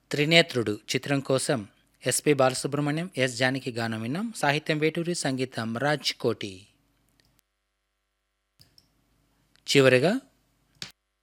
త్రినేత్రుడు చిత్రం కోసం SP Balasubrahmanyam, yes Janaki గానం విన్నాం. సాహిత్యం వేటూరి, సంగీతం రాజ్ కోటి. చివరిగా